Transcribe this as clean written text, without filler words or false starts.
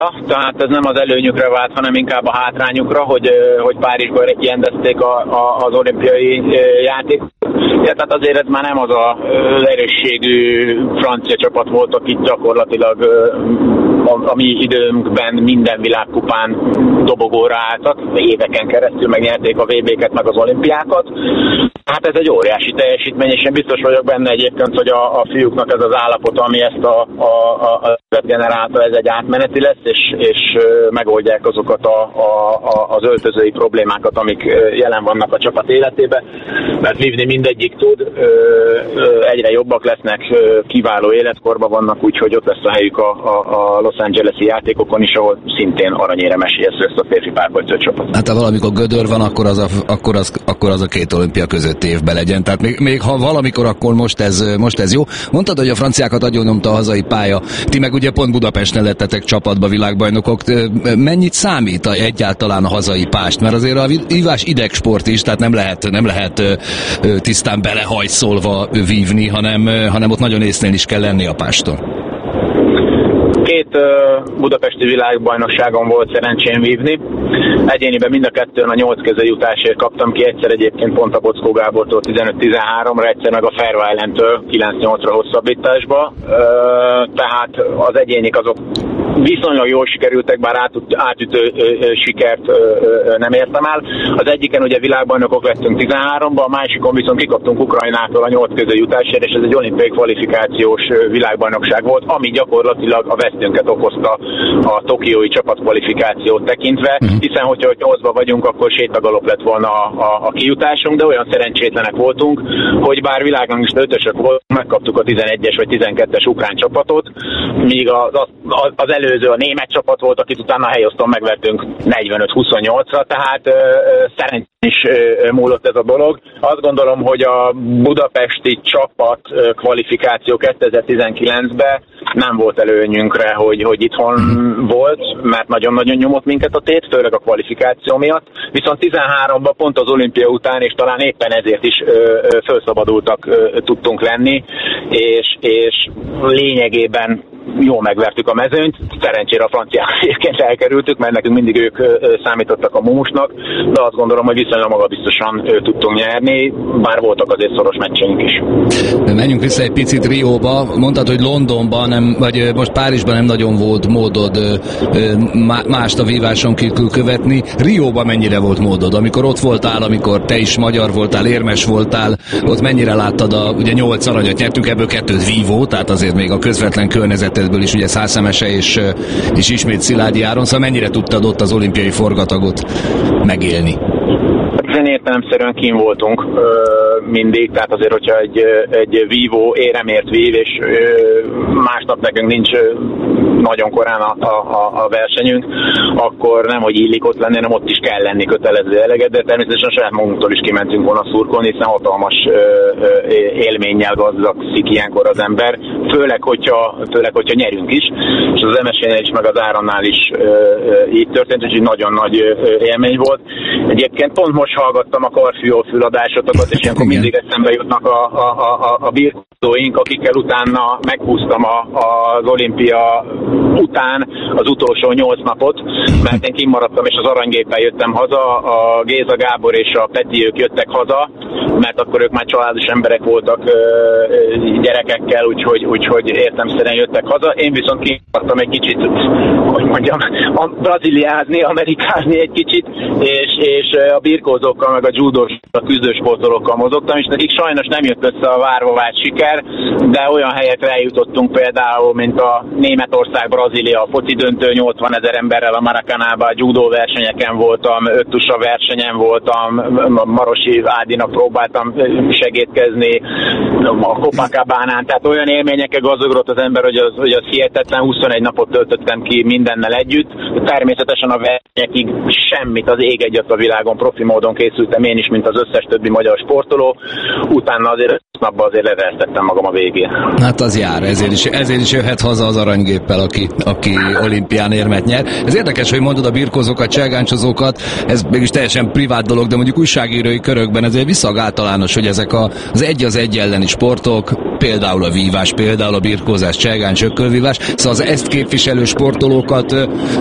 tehát ez nem az előnyükre vált, hanem inkább a hátrányukra, hogy Párizsban rendezték az olimpiai játékot. Ja, tehát azért ez már nem az az erősségű francia csapat volt, akik gyakorlatilag a mi időnkben minden világkupán dobogóra álltak, éveken keresztül megnyerték a VB-ket, meg az olimpiákat. Hát ez egy óriási teljesítmény, és én biztos vagyok benne egyébként, hogy a fiúknak ez az állapot, ami ezt a generálta, ez egy átmeneti lesz, és megoldják azokat az öltözői problémákat, amik jelen vannak a csapat életében, mert vívni mindegyik tud, egyre jobbak lesznek, kiváló életkorban vannak, úgyhogy ott lesz a helyük a Los Angeles-i játékokon is, ahol szintén aranyérem esélyes lesz a férfi párharcos csapat. Hát ha valamikor gödör van, akkor az a két olimpia közötti évben legyen. Tehát még ha valamikor, akkor most ez jó. Mondtad, hogy a franciákat agyonnyomta a hazai pálya. Ti meg ugye pont Budapesten lettetek csapatba világbajnokok. Mennyit számít egyáltalán a hazai pást? Mert azért a vívás idegsport is, tehát nem lehet tisztán belehajszolva vívni, hanem ott nagyon észnél is kell lenni a páston. Két budapesti világbajnokságon volt szerencsém vívni. Egyéniben mind a kettőn a 8 közé jutásért kaptam ki, egyszer egyébként pont a Bockó Gábortól 15-13-ra, egyszer meg a Fair Islandtől 9-8-ra hosszabbításba. Tehát az egyénik azok viszonylag jól sikerültek, bár átütő sikert nem értem el. Az egyiken ugye világbajnokok lettünk 13-ban, a másikon viszont kikaptunk Ukrajnától a 8 közé jutásért, és ez egy olimpiai kvalifikációs világbajnokság volt, ami gyakorlatilag a vesztünket okozta a tokiói csapatkvalifikációt tekintve, hiszen hogyha 8-ban vagyunk, akkor sétagalop lett volna a kijutásunk, de olyan szerencsétlenek voltunk, hogy bár világranglista 5-ösök volt, megkaptuk a 11-es vagy 12-es ukrán csapatot, míg az előző a német csapat volt, akit utána a helyoszton megvertünk 45-28-ra, tehát szerencsés is múlott ez a dolog. Azt gondolom, hogy a budapesti csapat kvalifikáció 2019-ben nem volt előnyünkre, hogy itthon volt, mert nagyon-nagyon nyomott minket a tét, főleg a kvalifikáció miatt. Viszont 13-ban pont az olimpia után, és talán éppen ezért is felszabadultak tudtunk lenni, és lényegében jól megvertük a mezőnyt, szerencsére a franciák egyébként elkerültük, mert nekünk mindig ők számítottak a mumusnak, de azt gondolom, hogy viszonylag magabiztosan tudtunk nyerni, bár voltak azért szoros meccseink is. Menjünk vissza egy picit Rióba, mondtad, hogy Londonban, vagy most Párizsban nem nagyon volt módod mást a víváson kívül követni. Rióban mennyire volt módod? Amikor ott voltál, amikor te is magyar voltál, érmes voltál, ott mennyire láttad ugye 8 aranyat nyertünk, ebből 2 vívó, tehát azért még a közvetlen környezetedből is ugye Szászemese és ismét Szilágyi Áron, szóval mennyire tudtad ott az olimpiai forgatagot megélni? Ezen értelemszerűen kín voltunk mindig, tehát azért, hogyha egy vívó éremért vív, és másnap nekünk nincs nagyon korán a versenyünk, akkor nem, hogy illik ott lenni, hanem ott is kell lenni kötelező eleget, de természetesen saját magunktól is kimentünk volna szurkolni, hiszen hatalmas élménnyel gazdagszik ilyenkor az ember, főleg, hogyha nyerünk is, és az MSZ-nél is, meg az Áronnál is így történt, úgyhogy nagyon nagy élmény volt. Egyébként pont most hallgattam a Karfiol füladásotokat, és ilyenkor mindig eszembe jutnak a birkózóink, akikkel utána meghúztam az olimpia után az utolsó 8 napot, mert én kimaradtam, és az aranygéppel jöttem haza, a Géza Gábor és a Peti, ők jöttek haza, mert akkor ők már családos emberek voltak gyerekekkel, úgyhogy értelemszerűen jöttek haza. Én viszont kimaradtam egy kicsit, hogy mondjam, braziliázni, amerikázni egy kicsit, és a birkózókkal, meg a judós, a küzdősportolókkal mozogtam, és nekik sajnos nem jött össze a várva várt siker, de olyan helyekre eljutottunk például, mint a Németország, Brazília, a foci döntő 80 000 emberrel a Maracanában, a judó versenyeken voltam, 5 tusa versenyen voltam, a Marosi Ádinak próbáltam segítkezni, a Copacabánán, tehát olyan élményekkel gazdagodott az ember, hogy az hihetetlen, 21 napot töltöttem ki mindennel együtt. Természetesen a versenyekig semmit, az ég egyet a világon profi módon készültem én is, mint az összes többi magyar sportoló, hasonló. Utána azért napban azért levertettem magam a végén. Hát az jár, ezért is jöhet haza az arany-géppel, aki olimpián érmet nyer. Ez érdekes, hogy mondod a birkózókat, cselgáncsozókat, ez mégis teljesen privát dolog, de mondjuk újságírói körökben ezért viszonylag általános, hogy ezek az egy elleni sportok, például a vívás, például a birkózás, cselgáncs, ökölvívás, szóval az ezt képviselő sportolókat